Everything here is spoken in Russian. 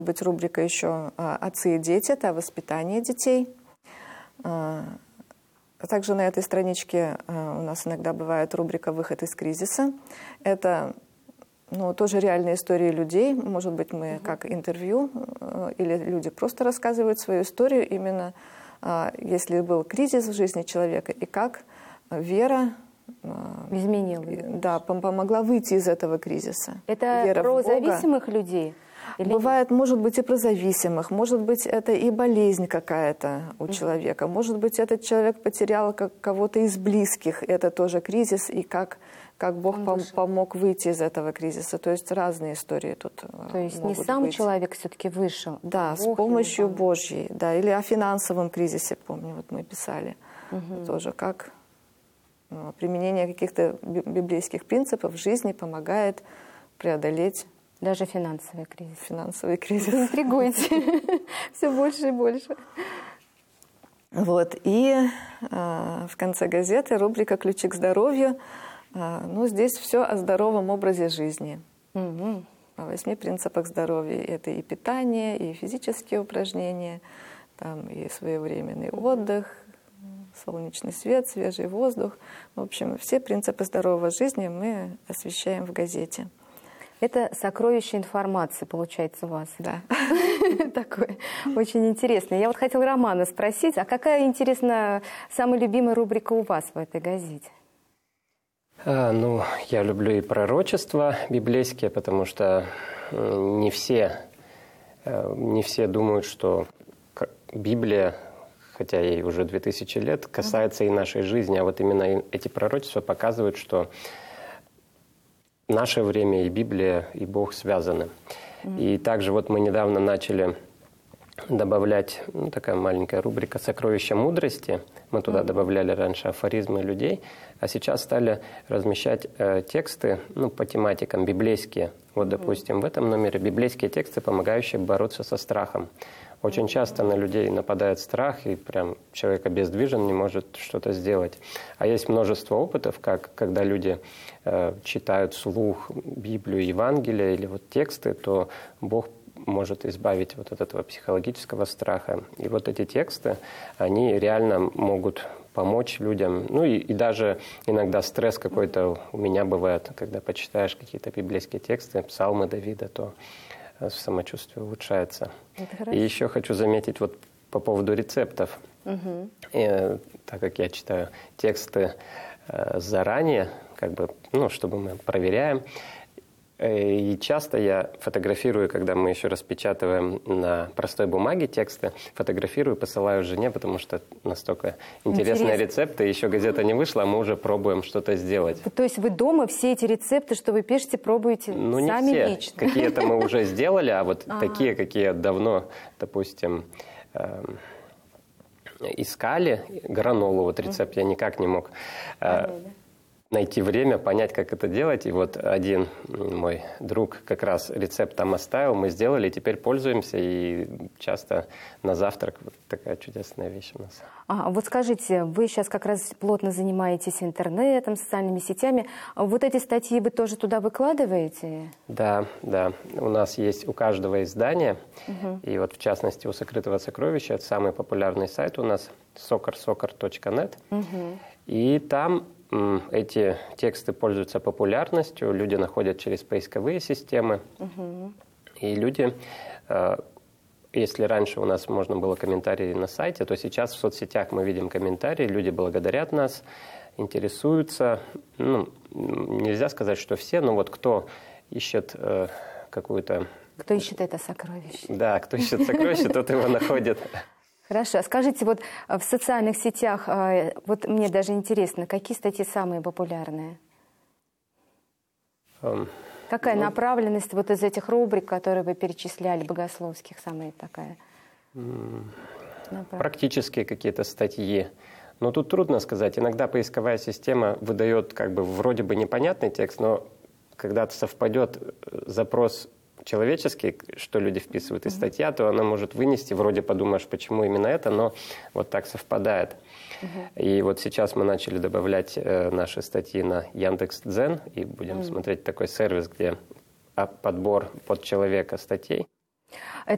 Быть рубрика еще «Отцы и дети», это воспитание детей. Также на этой страничке у нас иногда бывает рубрика «Выход из кризиса». Это тоже реальные истории людей. Может быть, мы как интервью, или люди просто рассказывают свою историю, именно если был кризис в жизни человека, и как вера изменила. Да, помогла выйти из этого кризиса. Это вера про зависимых людей? Бывает, может быть, и про зависимых, может быть, это и болезнь какая-то у человека, может быть, этот человек потерял кого-то из близких, это тоже кризис, и как Бог помог выйти из этого кризиса. То есть разные истории тут То есть не сам человек все-таки вышел? Да, с помощью Божьей. Да, или о финансовом кризисе, помню, вот мы писали. Тоже как применение каких-то библейских принципов в жизни помогает преодолеть даже финансовый кризис. Финансовый кризис. Интригуйте. Все больше и больше. Вот. И в конце газеты рубрика «Ключи к здоровью». Здесь все о здоровом образе жизни. О 8 принципах здоровья. Это и питание, и физические упражнения, там и своевременный отдых, солнечный свет, свежий воздух. В общем, все принципы здоровой жизни мы освещаем в газете. Это сокровище информации, получается, у вас. Да. Такое очень интересно. Я вот хотела Романа спросить, а какая, интересно, самая любимая рубрика у вас в этой газете? Я люблю и пророчества библейские, потому что не все думают, что Библия, хотя ей уже 2000 лет, касается и нашей жизни, а вот именно эти пророчества показывают, что наше время и Библия, и Бог связаны. И также вот мы недавно начали добавлять, такая маленькая рубрика «Сокровища мудрости». Мы туда добавляли раньше афоризмы людей, а сейчас стали размещать тексты по тематикам библейские. Вот, допустим, в этом номере библейские тексты, помогающие бороться со страхом. Очень часто на людей нападает страх, и прям человек обездвижен, не может что-то сделать. А есть множество опытов, когда люди читают вслух Библию, Евангелие или вот тексты, то Бог может избавить вот от этого психологического страха. И вот эти тексты, они реально могут помочь людям. И даже иногда стресс какой-то у меня бывает, когда почитаешь какие-то библейские тексты, псалмы Давида, то самочувствие улучшается. И еще хочу заметить вот по поводу рецептов. Так как я читаю тексты заранее, чтобы мы проверяем. И часто я фотографирую, когда мы еще распечатываем на простой бумаге тексты, фотографирую, посылаю жене, потому что настолько интересные рецепты, еще газета не вышла, а мы уже пробуем что-то сделать. То есть вы дома все эти рецепты, что вы пишете, пробуете сами не все. Лично? Какие-то мы уже сделали, а вот такие, какие давно, допустим, искали, гранолу, вот рецепт я никак не мог найти время, понять, как это делать. И вот один мой друг как раз рецепт там оставил, мы сделали, и теперь пользуемся, и часто на завтрак вот такая чудесная вещь у нас. Вот скажите, вы сейчас как раз плотно занимаетесь интернетом, социальными сетями. Вот эти статьи вы тоже туда выкладываете? Да. У нас есть у каждого издания, и вот в частности у «Сокрытого сокровища», это самый популярный сайт у нас, soccer.net, и там эти тексты пользуются популярностью, люди находят через поисковые системы. И люди, если раньше у нас можно было комментарии на сайте, то сейчас в соцсетях мы видим комментарии, люди благодарят нас, интересуются. Нельзя сказать, что все, но вот кто ищет какую-то... Кто ищет это сокровище. Да, кто ищет сокровище, тот его находит. Хорошо. Скажите, вот в социальных сетях, вот мне даже интересно, какие статьи самые популярные? Какая направленность вот из этих рубрик, которые вы перечисляли, богословских, самая такая? Практические какие-то статьи. Но тут трудно сказать. Иногда поисковая система выдает вроде бы непонятный текст, но когда-то совпадет запрос человеческий, что люди вписывают, и статья, то она может вынести, вроде подумаешь, почему именно это, но вот так совпадает. И вот сейчас мы начали добавлять наши статьи на Яндекс.Дзен, и будем смотреть такой сервис, где подбор под человека статей.